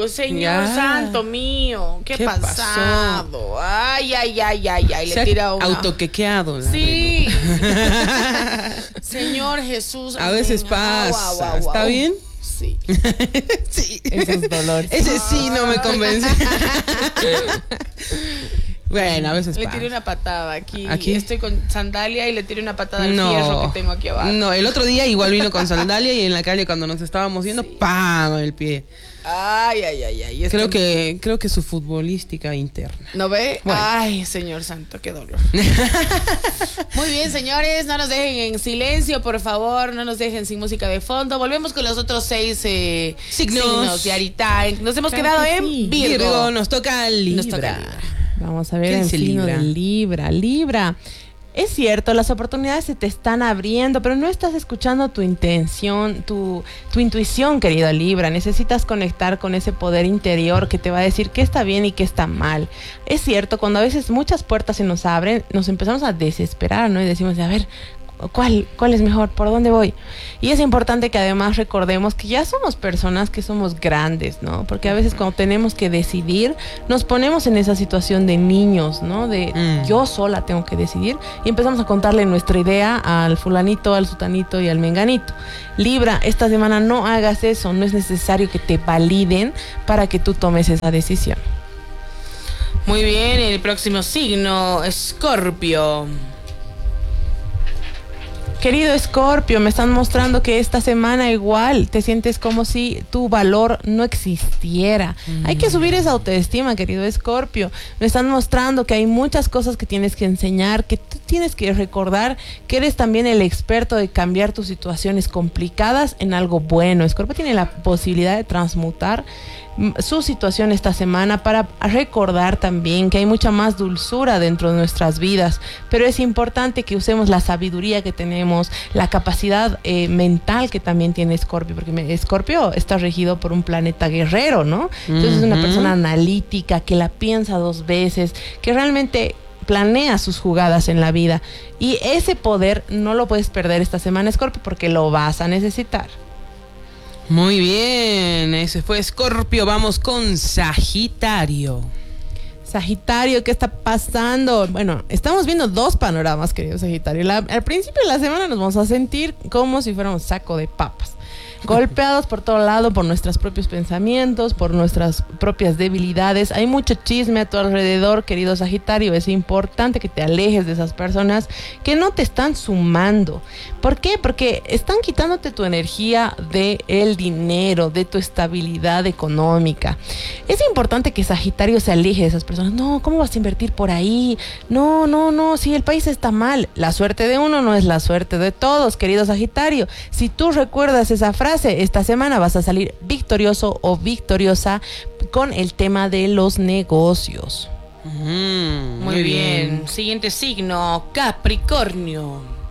señor santo mío. ¿Qué ha pasado? Ay. Se ha autoquequeado. Sí. Señor Jesús. A veces pasa. ¿Está bien? Sí. Sí. Esos dolores. Ese sí no me convence. Bueno, a veces le tiré una patada aquí. Estoy con sandalia y le tiré una patada al fierro que tengo aquí abajo. No, el otro día igual vino con sandalia y en la calle cuando nos estábamos yendo, ¡pam! El pie. Ay. Creo que su futbolística interna. ¿No ve? Bueno. Ay, señor santo, qué dolor. Muy bien, señores, no nos dejen en silencio, por favor, no nos dejen sin música de fondo. Volvemos con los otros 6 signos de Arita. Nos hemos quedado en Virgo. Nos toca Libra. Vamos a ver el signo de Libra. Libra. Es cierto, las oportunidades se te están abriendo, pero no estás escuchando tu intención, tu intuición, querido Libra. Necesitas conectar con ese poder interior que te va a decir qué está bien y qué está mal. Es cierto, cuando a veces muchas puertas se nos abren, nos empezamos a desesperar, ¿no? Y decimos, a ver, ¿cuál es mejor? ¿Por dónde voy? Y es importante que además recordemos que ya somos personas que somos grandes, ¿no? Porque a veces cuando tenemos que decidir, nos ponemos en esa situación de niños, ¿no? De yo sola tengo que decidir y empezamos a contarle nuestra idea al fulanito, al sutanito y al menganito. Libra, esta semana no hagas eso, no es necesario que te validen para que tú tomes esa decisión. Muy bien, el próximo signo, Escorpio. Querido Escorpio, me están mostrando que esta semana igual te sientes como si tu valor no existiera. Hay que subir esa autoestima, querido Escorpio. Me están mostrando que hay muchas cosas que tienes que enseñar, que tú tienes que recordar que eres también el experto de cambiar tus situaciones complicadas en algo bueno. Escorpio tiene la posibilidad de transmutar su situación esta semana para recordar también que hay mucha más dulzura dentro de nuestras vidas, pero es importante que usemos la sabiduría que tenemos, la capacidad mental que también tiene Escorpio, porque Escorpio está regido por un planeta guerrero, ¿no? Entonces es una persona analítica, que la piensa 2 veces, que realmente planea sus jugadas en la vida, y ese poder no lo puedes perder esta semana, Escorpio, porque lo vas a necesitar. Muy bien, ese fue Escorpio. Vamos con Sagitario. Sagitario, ¿qué está pasando? Bueno, estamos viendo 2 panoramas, querido Sagitario. Al principio de la semana nos vamos a sentir como si fuéramos saco de papas, golpeados por todo lado por nuestros propios pensamientos, por nuestras propias debilidades. Hay mucho chisme a tu alrededor, querido Sagitario. Es importante que te alejes de esas personas que no te están sumando. ¿Por qué? Porque están quitándote tu energía del dinero, de tu estabilidad económica. Es importante que Sagitario se aleje de esas personas. No, ¿cómo vas a invertir por ahí? No, si el país está mal. La suerte de uno no es la suerte de todos, querido Sagitario. Si tú recuerdas esa frase, esta semana vas a salir victorioso o victoriosa con el tema de los negocios. Muy bien. Siguiente signo, Capricornio.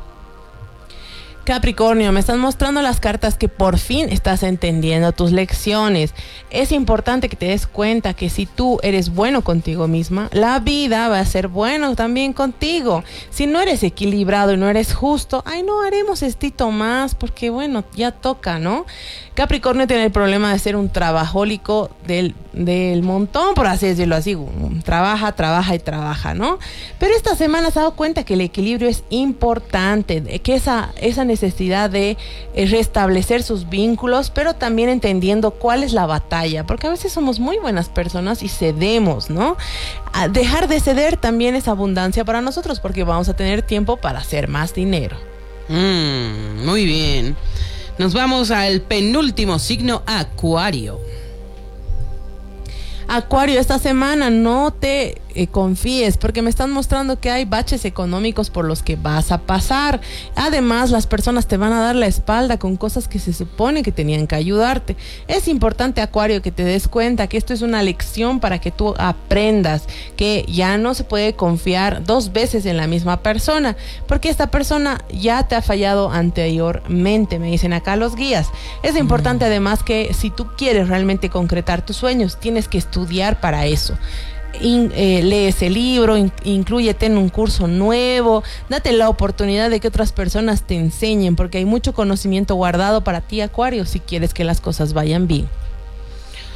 Capricornio, me están mostrando las cartas que por fin estás entendiendo tus lecciones. Es importante que te des cuenta que si tú eres bueno contigo misma, la vida va a ser bueno también contigo. Si no eres equilibrado y no eres justo, no haremos estito más porque bueno, ya toca, ¿no? Capricornio tiene el problema de ser un trabajólico del montón, por así decirlo así. Trabaja, ¿no? Pero esta semana se ha dado cuenta que el equilibrio es importante, que esa necesidad de restablecer sus vínculos, pero también entendiendo cuál es la batalla, porque a veces somos muy buenas personas y cedemos, ¿no? Dejar de ceder también es abundancia para nosotros, porque vamos a tener tiempo para hacer más dinero. Muy bien. Nos vamos al penúltimo signo, Acuario. Acuario, esta semana no te confíes, porque me están mostrando que hay baches económicos por los que vas a pasar. Además, las personas te van a dar la espalda con cosas que se supone que tenían que ayudarte. Es importante, Acuario, que te des cuenta que esto es una lección para que tú aprendas que ya no se puede confiar 2 veces en la misma persona, porque esta persona ya te ha fallado anteriormente, me dicen acá los guías. Es importante además que si tú quieres realmente concretar tus sueños, tienes que estudiar para eso. Lee ese libro, inclúyete en un curso nuevo, date la oportunidad de que otras personas te enseñen, porque hay mucho conocimiento guardado para ti, Acuario, si quieres que las cosas vayan bien.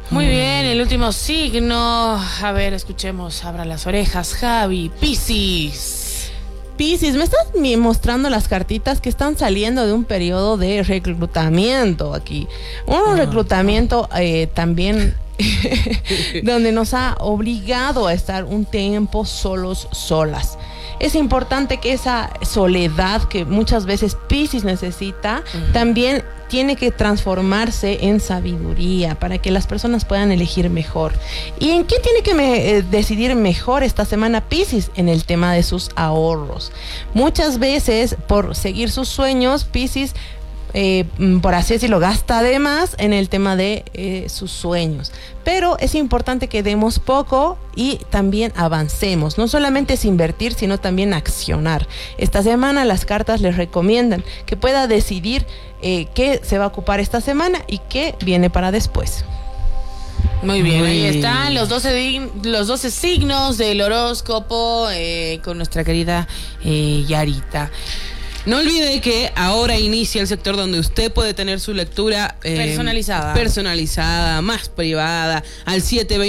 Muy bien, el último signo. A ver, escuchemos, abra las orejas, Javi. Piscis. Piscis, me estás mostrando las cartitas que están saliendo de un periodo de reclutamiento aquí. Un reclutamiento también donde nos ha obligado a estar un tiempo solos, solas. Es importante que esa soledad que muchas veces Piscis necesita, también tiene que transformarse en sabiduría para que las personas puedan elegir mejor. ¿Y en qué tiene que decidir mejor esta semana Piscis? En el tema de sus ahorros. Muchas veces, por seguir sus sueños, Piscis por así decirlo, gasta de más en el tema de sus sueños. Pero es importante que demos poco y también avancemos. No solamente es invertir, sino también accionar. Esta semana las cartas les recomiendan que pueda decidir qué se va a ocupar esta semana y qué viene para después. Muy bien, ahí están los 12 signos del horóscopo con nuestra querida Yarita. No olvide que ahora inicia el sector donde usted puede tener su lectura personalizada, más privada, al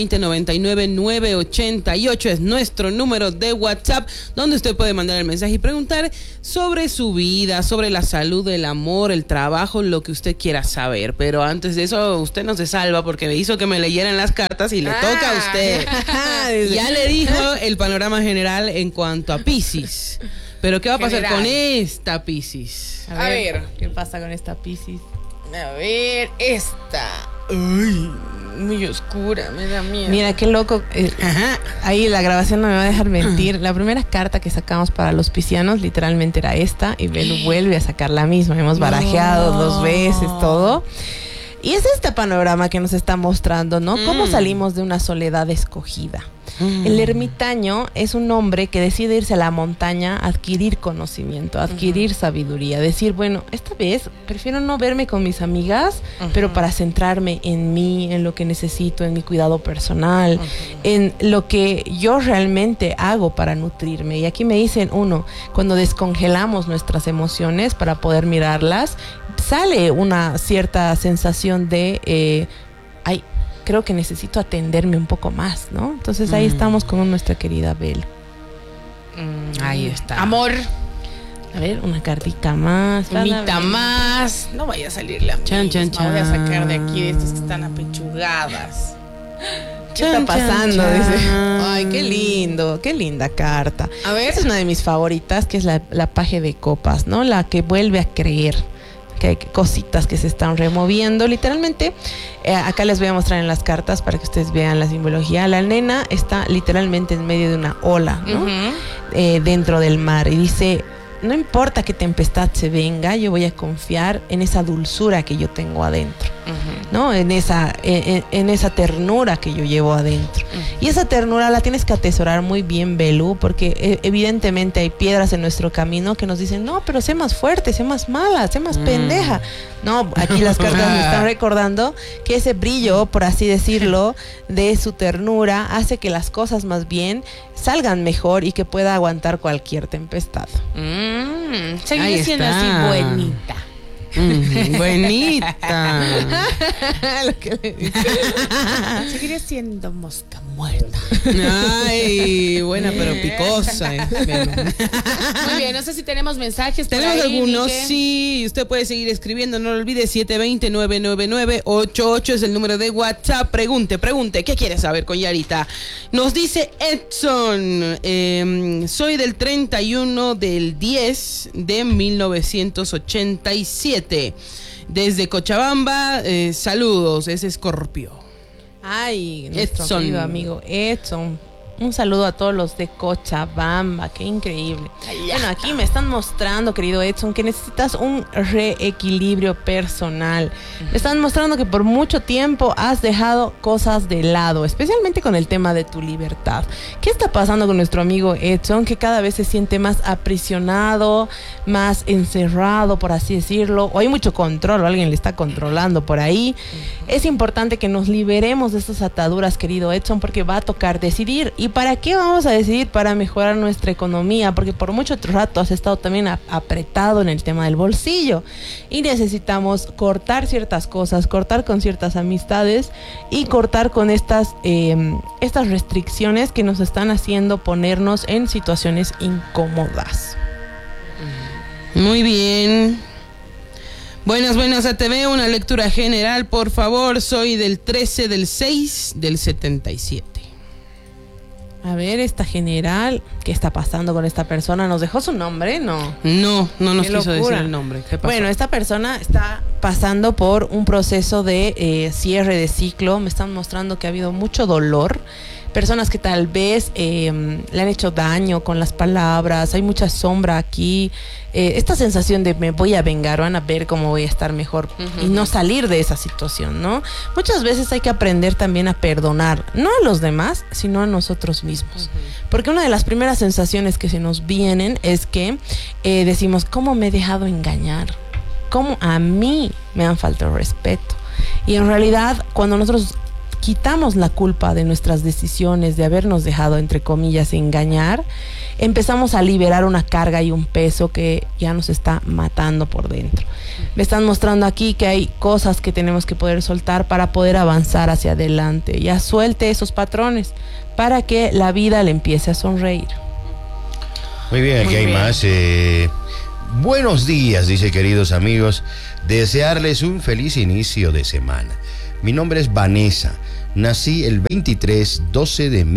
720-99-988 es nuestro número de WhatsApp, donde usted puede mandar el mensaje y preguntar sobre su vida, sobre la salud, el amor, el trabajo, lo que usted quiera saber. Pero antes de eso, usted no se salva porque me hizo que me leyeran las cartas y le toca a usted. Ya le dijo el panorama general en cuanto a Piscis. Pero ¿qué va a pasar con esta Piscis? A ver, ¿qué pasa con esta Piscis? A ver, esta. Uy, muy oscura, me da miedo. Mira, qué loco. Ahí la grabación no me va a dejar mentir. La primera carta que sacamos para los piscianos literalmente era esta. Y Belu vuelve a sacar la misma. Hemos barajeado 2 veces, todo. Y es este panorama que nos está mostrando, ¿no? Cómo salimos de una soledad escogida. El ermitaño es un hombre que decide irse a la montaña a adquirir conocimiento, a adquirir sabiduría, decir, bueno, esta vez prefiero no verme con mis amigas, pero para centrarme en mí, en lo que necesito, en mi cuidado personal, en lo que yo realmente hago para nutrirme. Y aquí me dicen, cuando descongelamos nuestras emociones para poder mirarlas, sale una cierta sensación de creo que necesito atenderme un poco más, ¿no? Entonces ahí estamos con nuestra querida Belu. Ahí está. Amor. A ver, una cartita más. Unita más. No vaya a salir la misma. Voy a sacar de aquí de estas que están apechugadas. ¿Qué está pasando? Dice. Ay, qué lindo, qué linda carta. A ver. Esa es una de mis favoritas, que es la paje de copas, ¿no? La que vuelve a creer. Que hay cositas que se están removiendo. Literalmente, acá les voy a mostrar en las cartas para que ustedes vean la simbología. La nena está literalmente en medio de una ola, ¿no? Dentro del mar. Y dice, no importa qué tempestad se venga, yo voy a confiar en esa dulzura que yo tengo adentro, ¿no? En esa ternura que yo llevo adentro. Y esa ternura la tienes que atesorar muy bien, Belu, porque evidentemente hay piedras en nuestro camino que nos dicen, no, pero sé más fuerte, sé más mala, sé más pendeja. No, aquí las cartas me están recordando que ese brillo, por así decirlo, de su ternura hace que las cosas más bien salgan mejor y que pueda aguantar cualquier tempestad. Seguiré siendo así buenita. Buenita. Lo que le dice. Seguiré siendo mosca muerta. Ay, buena pero picosa. Muy bien, no sé si tenemos mensajes. ¿Tenemos algunos? Sí, usted puede seguir escribiendo, no lo olvide, 720-999-88 es el número de WhatsApp. Pregunte, ¿qué quiere saber con Yarita? Nos dice Edson, soy del 31 del 10 de 1987. Desde Cochabamba, saludos, es Escorpio. Ay, nuestro querido amigo Edson. Un saludo a todos los de Cochabamba, qué increíble. Bueno, aquí me están mostrando, querido Edson, que necesitas un reequilibrio personal. Me están mostrando que por mucho tiempo has dejado cosas de lado, especialmente con el tema de tu libertad. ¿Qué está pasando con nuestro amigo Edson? Que cada vez se siente más aprisionado, más encerrado, por así decirlo, o hay mucho control, o alguien le está controlando por ahí. Es importante que nos liberemos de estas ataduras, querido Edson, porque va a tocar decidir. Y ¿Y para qué vamos a decidir? Para mejorar nuestra economía, porque por mucho rato has estado también apretado en el tema del bolsillo y necesitamos cortar ciertas cosas, cortar con ciertas amistades y cortar con estas restricciones que nos están haciendo ponernos en situaciones incómodas. Muy bien. Buenas ATV, una lectura general, por favor. Soy del 13 del 6 del 77. A ver, esta general, ¿qué está pasando con esta persona? ¿Nos dejó su nombre? No nos quiso decir el nombre. ¿Qué pasó? Bueno, esta persona está pasando por un proceso de cierre de ciclo. Me están mostrando que ha habido mucho dolor. Personas que tal vez le han hecho daño con las palabras, hay mucha sombra aquí, esta sensación de me voy a vengar, van a ver cómo voy a estar mejor y no salir de esa situación, ¿no? Muchas veces hay que aprender también a perdonar, no a los demás, sino a nosotros mismos. Porque una de las primeras sensaciones que se nos vienen es que decimos, ¿cómo me he dejado engañar? ¿Cómo a mí me han faltado respeto? Y en realidad, cuando nosotros quitamos la culpa de nuestras decisiones, de habernos dejado, entre comillas, engañar, empezamos a liberar una carga y un peso que ya nos está matando por dentro. Me están mostrando aquí que hay cosas que tenemos que poder soltar para poder avanzar hacia adelante. Ya suelte esos patrones para que la vida le empiece a sonreír. Muy bien, aquí hay más. Buenos días, dice, queridos amigos. Desearles un feliz inicio de semana. Mi nombre es Vanessa. Nací el 23/12 de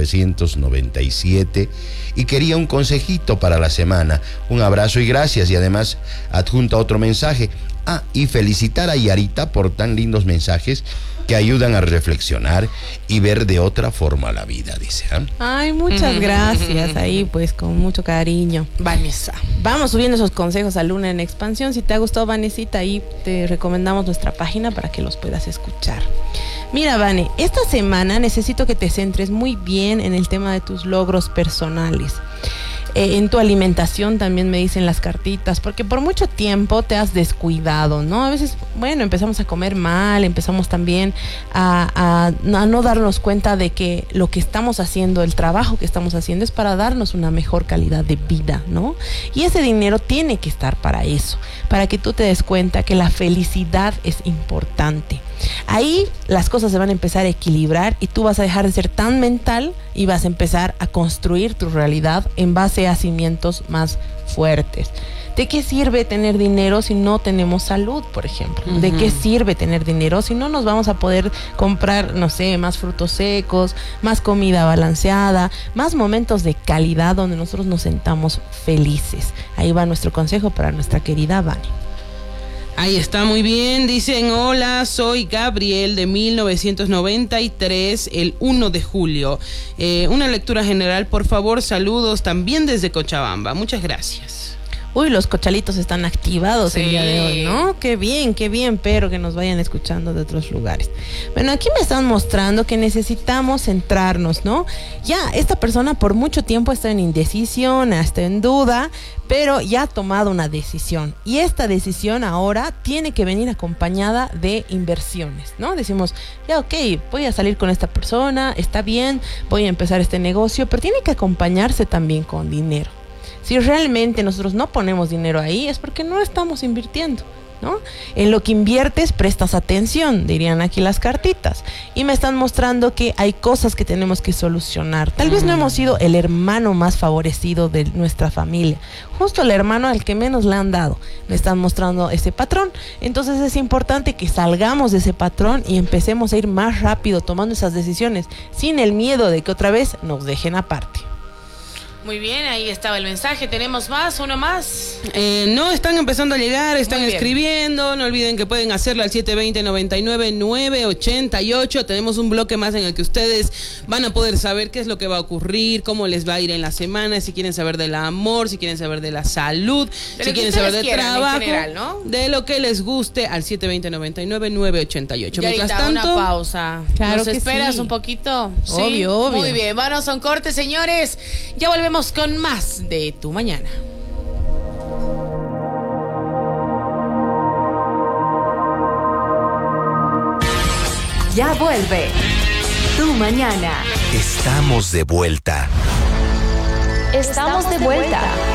1997 y quería un consejito para la semana. Un abrazo y gracias. Y además adjunta otro mensaje. Y felicitar a Yarita por tan lindos mensajes que ayudan a reflexionar y ver de otra forma la vida, dice. Ay, muchas gracias. Ahí pues con mucho cariño. Vanessa. Vamos subiendo esos consejos a Luna en Expansión. Si te ha gustado, Vanesita, ahí te recomendamos nuestra página para que los puedas escuchar. Mira, Vane, esta semana necesito que te centres muy bien en el tema de tus logros personales. En tu alimentación también me dicen las cartitas, porque por mucho tiempo te has descuidado, ¿no? A veces, bueno, empezamos a comer mal, empezamos también a no darnos cuenta de que lo que estamos haciendo, el trabajo que estamos haciendo es para darnos una mejor calidad de vida, ¿no? Y ese dinero tiene que estar para eso, para que tú te des cuenta que la felicidad es importante. Ahí las cosas se van a empezar a equilibrar y tú vas a dejar de ser tan mental y vas a empezar a construir tu realidad en base a cimientos más fuertes. ¿De qué sirve tener dinero si no tenemos salud, por ejemplo? ¿De qué sirve tener dinero si no nos vamos a poder comprar, no sé, más frutos secos, más comida balanceada, más momentos de calidad donde nosotros nos sentamos felices? Ahí va nuestro consejo para nuestra querida Vani. Ahí está, muy bien. Dicen, hola, soy Gabriel de 1993, el 1 de julio. Una lectura general, por favor, saludos también desde Cochabamba. Muchas gracias. Uy, los cochalitos están activados el día de hoy, ¿no? Qué bien, pero que nos vayan escuchando de otros lugares. Bueno, aquí me están mostrando que necesitamos centrarnos, ¿no? Ya, esta persona por mucho tiempo está en indecisión, está en duda, pero ya ha tomado una decisión. Y esta decisión ahora tiene que venir acompañada de inversiones, ¿no? Decimos, ya, ok, voy a salir con esta persona, está bien, voy a empezar este negocio, pero tiene que acompañarse también con dinero. Si realmente nosotros no ponemos dinero ahí, es porque no estamos invirtiendo, ¿no? En lo que inviertes, prestas atención, dirían aquí las cartitas. Y me están mostrando que hay cosas que tenemos que solucionar. Tal vez no hemos sido el hermano más favorecido de nuestra familia, justo el hermano al que menos le han dado. Me están mostrando ese patrón. Entonces es importante que salgamos de ese patrón y empecemos a ir más rápido tomando esas decisiones, sin el miedo de que otra vez nos dejen aparte. Muy bien, ahí estaba el mensaje. ¿Tenemos más? ¿Uno más? No, están empezando a llegar, están escribiendo. No olviden que pueden hacerlo al 720-99-988. Tenemos un bloque más en el que ustedes van a poder saber qué es lo que va a ocurrir, cómo les va a ir en la semana, si quieren saber del amor, si quieren saber de la salud, si quieren saber del trabajo, general, ¿no? de lo que les guste, al 720-99-988. Mientras tanto, una pausa. Claro. ¿Nos que esperas sí. un poquito? Obvio. Muy bien, vamos a un corte, señores. Ya volvemos con más de Tu Mañana. Ya vuelve tu mañana. Estamos de vuelta. Estamos de vuelta.